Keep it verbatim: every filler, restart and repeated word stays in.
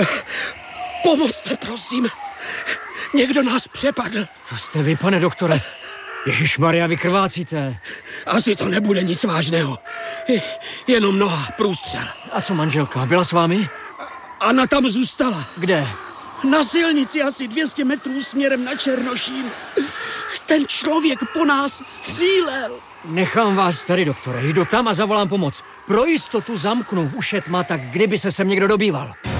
Pomozte, prosím. Někdo nás přepadl. To jste vy, pane doktore. Ježišmarja, vy krvácíte. Asi to nebude nic vážného. Jenom noha, průstřel. A co manželka, byla s vámi? Anna tam zůstala. Kde? Na silnici asi dvě stě metrů směrem na Černošín. Ten člověk po nás střílel. Nechám vás tady, doktore. Jdu tam a zavolám pomoc. Pro jistotu zamknu. Už je tma, tak kdyby se sem někdo dobýval.